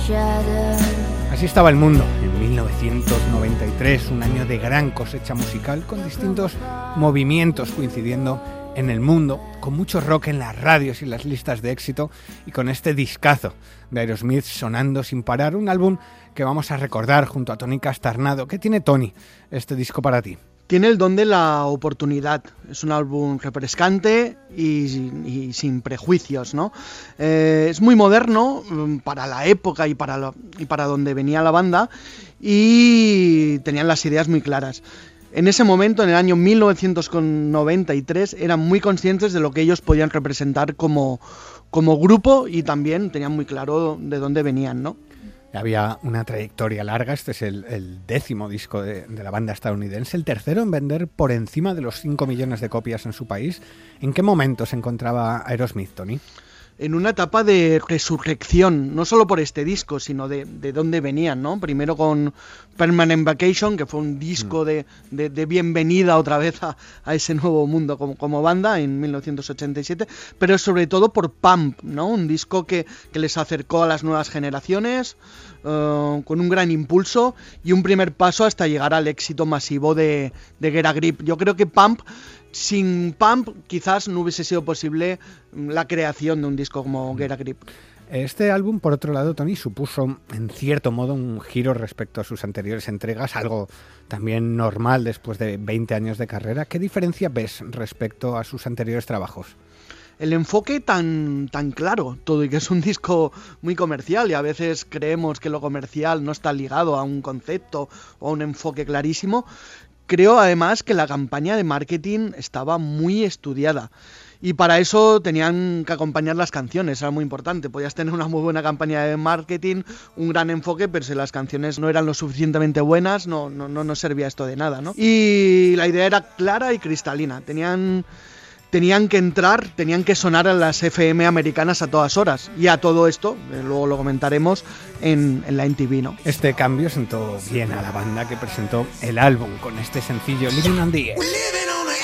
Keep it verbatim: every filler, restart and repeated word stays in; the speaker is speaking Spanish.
Así estaba el mundo en mil novecientos noventa y tres, un año de gran cosecha musical con distintos movimientos coincidiendo en el mundo, con mucho rock en las radios y las listas de éxito y con este discazo de Aerosmith sonando sin parar, un álbum que vamos a recordar junto a Tony Castarnado. ¿Qué tiene Tony este disco para ti? Tiene el don de la oportunidad, es un álbum refrescante y, y sin prejuicios, ¿no? Eh, es muy moderno para la época y para, lo, y para donde venía la banda y tenían las ideas muy claras. En ese momento, en el año mil novecientos noventa y tres, eran muy conscientes de lo que ellos podían representar como, como grupo y también tenían muy claro de dónde venían, ¿no? Había una trayectoria larga, este es el, el décimo disco de, de la banda estadounidense, el tercero en vender por encima de los cinco millones de copias en su país. ¿En qué momento se encontraba Aerosmith, Tony? En una etapa de resurrección, no solo por este disco, sino de, de dónde venían, ¿no? Primero con Permanent Vacation, que fue un disco mm. de, de, de bienvenida otra vez a, a ese nuevo mundo como, como banda en mil novecientos ochenta y siete, pero sobre todo por Pump, ¿no? Un disco que, que les acercó a las nuevas generaciones, uh, con un gran impulso y un primer paso hasta llegar al éxito masivo de, de Get a Grip. Yo creo que Pump... Sin Pump quizás no hubiese sido posible la creación de un disco como Get a Grip. Este álbum, por otro lado, Tony, supuso en cierto modo un giro respecto a sus anteriores entregas, algo también normal después de veinte años de carrera. ¿Qué diferencia ves respecto a sus anteriores trabajos? El enfoque tan, tan claro, todo, y que es un disco muy comercial y a veces creemos que lo comercial no está ligado a un concepto o a un enfoque clarísimo. Creo además que la campaña de marketing estaba muy estudiada y para eso tenían que acompañar las canciones, era muy importante. Podías tener una muy buena campaña de marketing, un gran enfoque, pero si las canciones no eran lo suficientemente buenas, no, no, no nos servía esto de nada, ¿no? Y la idea era clara y cristalina, tenían... Tenían que entrar, tenían que sonar a las F M americanas a todas horas. Y a todo esto, eh, luego lo comentaremos, en, en la M T V, ¿no? Este cambio sentó bien a la banda, que presentó el álbum con este sencillo Living on the Edge.